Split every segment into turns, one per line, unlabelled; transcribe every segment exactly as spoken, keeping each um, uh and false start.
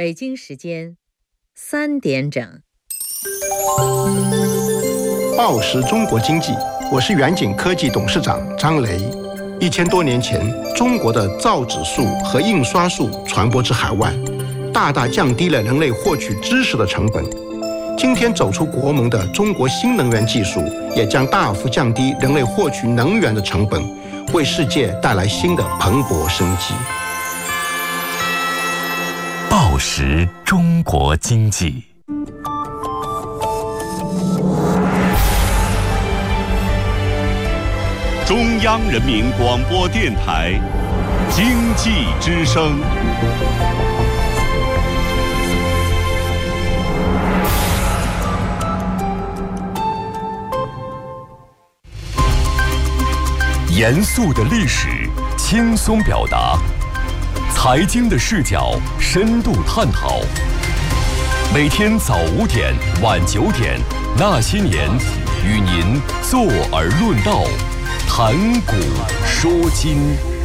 北京时间三点整。
报时中国经济，我是远景科技董事长张雷。一千多年前，中国的造纸术和印刷术传播至海外，大大降低了人类获取知识的成本。今天走出国门的中国新能源技术，也将大幅降低人类获取能源的成本，为世界带来新的蓬勃生机。
报时中国经济。
中央人民广播电台经济之声。
严肃的历史，轻松表达；财经的视角，深度探讨。每天早五点，晚九点，那些年，与您坐而论道，谈古说今。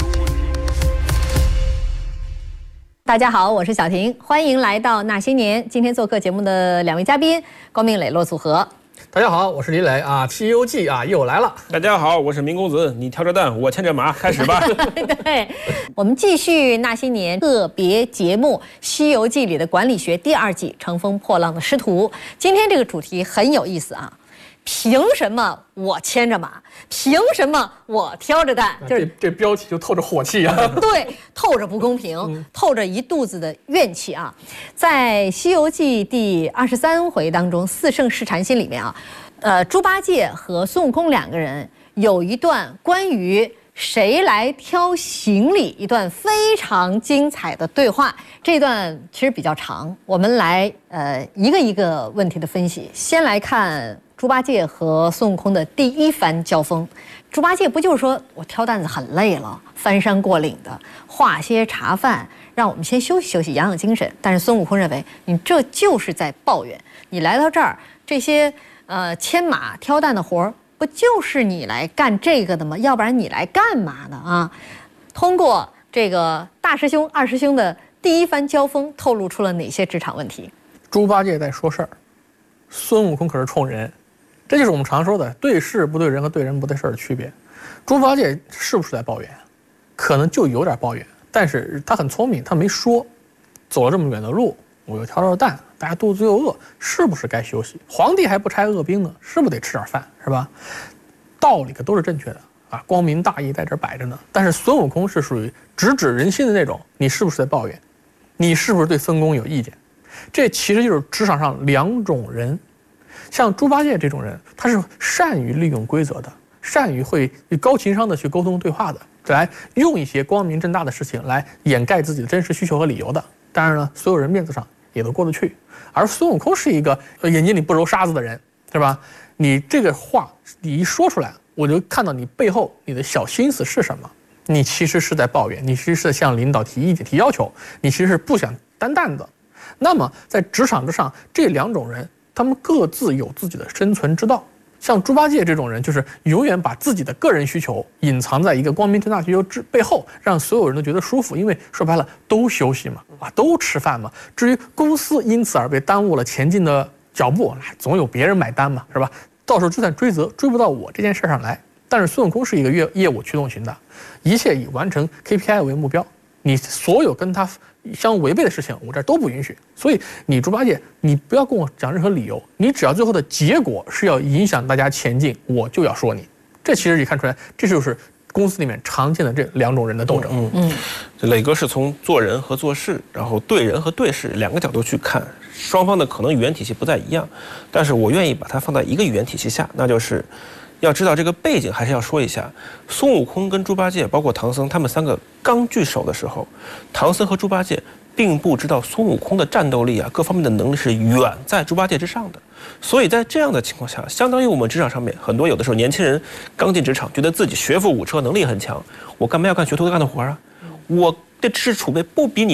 大家好，我是小婷，欢迎来到那些年。今天做客节目的两位嘉宾，光明磊、骆组合。
大家好，我是李磊啊，《西游记》啊又来了。
大家好，我是明公子，你挑着担，我牵着马，开始吧。
对，我们继续那些年特别节目《西游记》里的管理学第二季《乘风破浪的师徒》。今天这个主题很有意思啊。凭什么我牵着马？凭什么我挑着担？
就是这这标题就透着火气啊！
对，透着不公平，嗯、透着一肚子的怨气啊！在《西游记》第二十三回当中，四圣试禅心里面啊，呃，猪八戒和孙悟空两个人有一段关于谁来挑行李一段非常精彩的对话。这段其实比较长，我们来呃一个一个问题的分析。先来看猪八戒和孙悟空的第一番交锋。猪八戒不就是说我挑担子很累了，翻山过岭的，化些茶饭，让我们先休息休息，养养精神。但是孙悟空认为你这就是在抱怨，你来到这儿这些呃牵马挑担的活儿，不就是你来干这个的吗？要不然你来干嘛呢啊？通过这个大师兄二师兄的第一番交锋，透露出了哪些职场问题？
猪八戒在说事儿，孙悟空可是冲人。这就是我们常说的对事不对人和对人不对事的区别。猪八戒是不是在抱怨？可能就有点抱怨，但是他很聪明，他没说。走了这么远的路，我又挑着担，大家肚子又饿，是不是该休息？皇帝还不差饿兵呢，是不是得吃点饭？是吧？道理可都是正确的啊，光明大义在这摆着呢。但是孙悟空是属于直指人心的那种，你是不是在抱怨？你是不是对分工有意见？这其实就是职场上两种人。像猪八戒这种人，他是善于利用规则的，善于会高情商的去沟通对话的，来用一些光明正大的事情来掩盖自己的真实需求和理由的。当然呢，所有人面子上也都过得去。而孙悟空是一个眼睛里不揉沙子的人，是吧？你这个话你一说出来，我就看到你背后你的小心思是什么。你其实是在抱怨，你其实是向领导提意见、提要求，你其实是不想担担子。那么在职场之上，这两种人他们各自有自己的生存之道。像猪八戒这种人，就是永远把自己的个人需求隐藏在一个光明正大需求之背后，让所有人都觉得舒服。因为说白了，都休息嘛，啊，都吃饭嘛。至于公司因此而被耽误了前进的脚步，总有别人买单嘛，是吧？到时候就算追责，追不到我这件事上来。但是孙悟空是一个业业务驱动型的，一切以完成 K P I 为目标。你所有跟他相违背的事情，我这都不允许。所以你猪八戒，你不要跟我讲任何理由，你只要最后的结果是要影响大家前进，我就要说你。这其实你看出来，这就是公司里面常见的这两种人的斗争。
嗯嗯，这磊哥是从做人和做事，然后对人和对事两个角度去看，双方的可能语言体系不太一样，但是我愿意把它放在一个语言体系下，那就是要知道这个背景，还是要说一下，孙悟空跟猪八戒，包括唐僧，他们三个刚聚首的时候，唐僧和猪八戒并不知道孙悟空的战斗力啊，各方面的能力是远在猪八戒之上的。所以在这样的情况下，相当于我们职场上面很多有的时候年轻人刚进职场，觉得自己学富五车，能力很强，我干嘛要干学徒干的活啊？我的知识储备不比你